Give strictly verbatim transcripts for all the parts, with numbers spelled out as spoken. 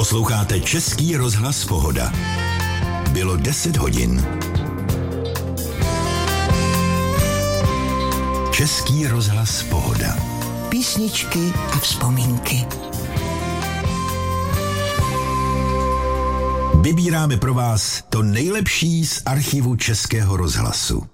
Posloucháte Český rozhlas Pohoda. Bylo deset hodin. Český rozhlas Pohoda. Písničky a vzpomínky. Vybíráme pro vás to nejlepší z archivu Českého rozhlasu.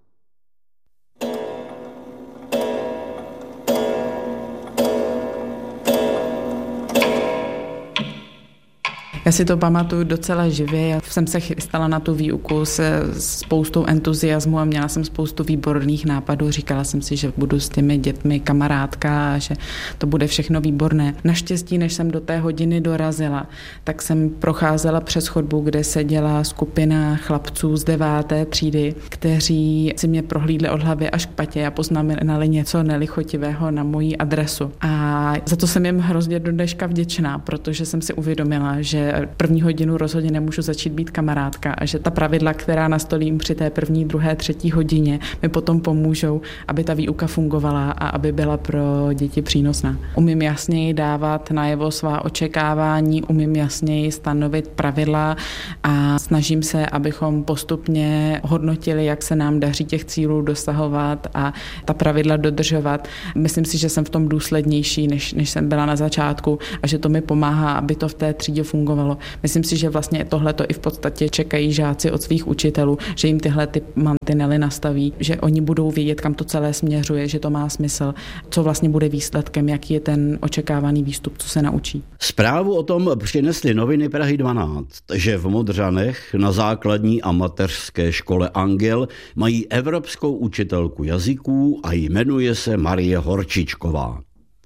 Já si to pamatuju docela živě. Já jsem se chystala na tu výuku se spoustou entuziasmu a měla jsem spoustu výborných nápadů. Říkala jsem si, že budu s těmi dětmi kamarádka a že to bude všechno výborné. Naštěstí, než jsem do té hodiny dorazila, tak jsem procházela přes chodbu, kde seděla skupina chlapců z deváté třídy, kteří si mě prohlídli od hlavy až k patě a poznamenali něco nelichotivého na moji adresu. A za to jsem jim hrozně do dneška vděčná, protože jsem si uvědomila, že první hodinu rozhodně nemůžu začít být kamarádka a že ta pravidla, která nastolím při té první, druhé, třetí hodině, mi potom pomůžou, aby ta výuka fungovala a aby byla pro děti přínosná. Umím jasněji dávat najevo svá očekávání, umím jasněji stanovit pravidla a snažím se, abychom postupně hodnotili, jak se nám daří těch cílů dosahovat a ta pravidla dodržovat. Myslím si, že jsem v tom důslednější, než, než jsem byla na začátku a že to mi pomáhá, aby to v té třídě fungovalo. Myslím si, že vlastně tohleto i v podstatě čekají žáci od svých učitelů, že jim tyhle ty mantinely nastaví, že oni budou vědět, kam to celé směřuje, že to má smysl, co vlastně bude výsledkem, jaký je ten očekávaný výstup, co se naučí. Zprávu o tom přinesly noviny Prahy dvanáct, že v Modřanech na základní a mateřské škole Angel mají evropskou učitelku jazyků a jmenuje se Marie Horčičková.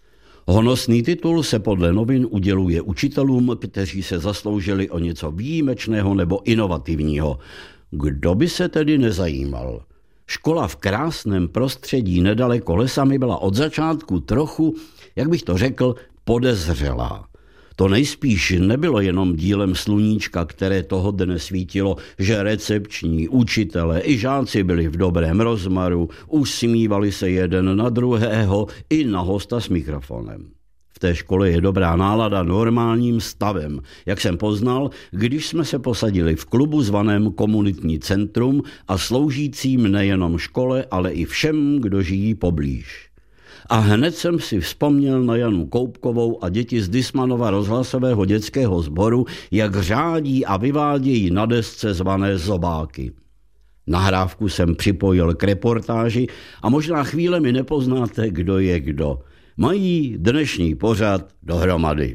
Honosný titul se podle novin uděluje učitelům, kteří se zasloužili o něco výjimečného nebo inovativního. Kdo by se tedy nezajímal? Škola v krásném prostředí nedaleko lesa mi byla od začátku trochu, jak bych to řekl, podezřelá. To nejspíš nebylo jenom dílem sluníčka, které toho dne svítilo, že recepční, učitelé i žáci byli v dobrém rozmaru, usmívali se jeden na druhého i na hosta s mikrofonem. V té škole je dobrá nálada normálním stavem, jak jsem poznal, když jsme se posadili v klubu zvaném Komunitní centrum a sloužícím nejenom škole, ale i všem, kdo žijí poblíž. A hned jsem si vzpomněl na Janu Koupkovou a děti z Dismanova rozhlasového dětského sboru, jak řádí a vyvádějí na desce zvané zobáky. Nahrávku jsem připojil k reportáži a možná chvíle mi nepoznáte, kdo je kdo. Mají dnešní pořad dohromady.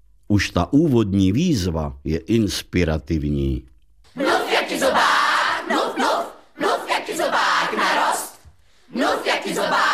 Už ta úvodní výzva je inspirativní. Mluv, jak ti zobák, mluv, mluv, mluv, jak ti zobák narost, mluv, jak ti zobák.